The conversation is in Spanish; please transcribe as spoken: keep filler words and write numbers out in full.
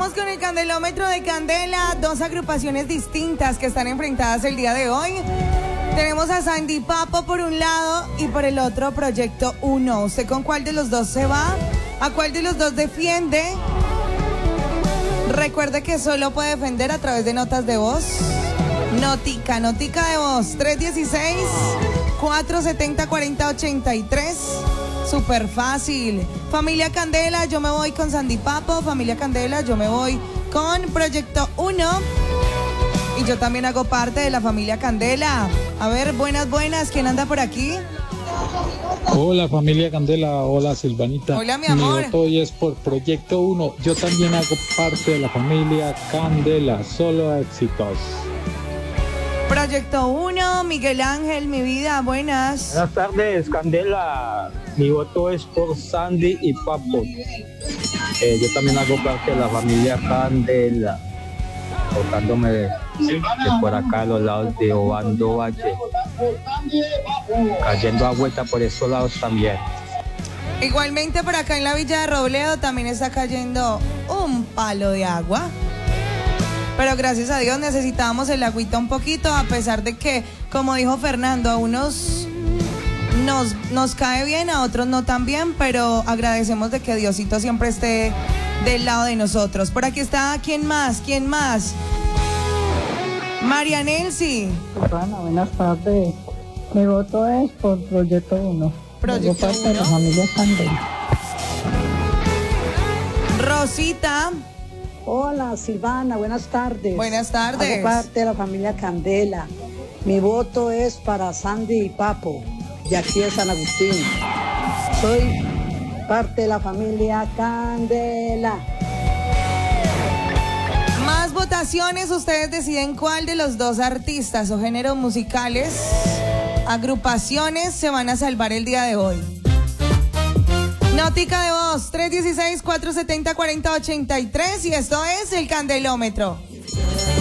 Vamos con el candelómetro de Candela, dos agrupaciones distintas que están enfrentadas el día de hoy. Tenemos a Sandy Papo por un lado y por el otro Proyecto uno. ¿Usted con cuál de los dos se va? ¿A cuál de los dos defiende? Recuerde que solo puede defender a través de notas de voz. Notica, notica de voz, tres uno seis, cuatro siete cero, cuatro cero ocho tres. Súper fácil. Familia Candela, yo me voy con Sandy Papo. Familia Candela, yo me voy con Proyecto uno. Y yo también hago parte de la familia Candela. A ver, buenas, buenas, ¿quién anda por aquí? Hola familia Candela, hola Silvanita. Hola mi amor. Mi voto hoy es por Proyecto uno. Yo también hago parte de la familia Candela, solo éxitos. Proyecto uno, Miguel Ángel, mi vida, buenas. Buenas tardes, Candela. Mi voto es por Sandy y Papo. Eh, yo también hago parte de la familia Candela, tocándome de, de por acá a los lados de Obando Valle, cayendo a vuelta por esos lados también. Igualmente por acá en la Villa de Robledo también está cayendo un palo de agua. Pero gracias a Dios necesitábamos el agüita un poquito, a pesar de que, como dijo Fernando, a unos nos, nos cae bien, a otros no tan bien, pero agradecemos de que Diosito siempre esté del lado de nosotros. Por aquí está, ¿quién más? ¿Quién más? María Nelsi. Susana, buenas tardes. Mi voto es por Proyecto uno. Proyecto uno. De la familia Candela. Rosita. Hola Silvana, buenas tardes. Buenas tardes. Hago parte de la familia Candela. Mi voto es para Sandy y Papo, de aquí de San Agustín. Soy parte de la familia Candela. Más votaciones, ustedes deciden cuál de los dos artistas o géneros musicales, agrupaciones se van a salvar el día de hoy. Notica de voz, tres uno seis, cuatro siete cero, cuatro cero ocho tres, y esto es el candelómetro.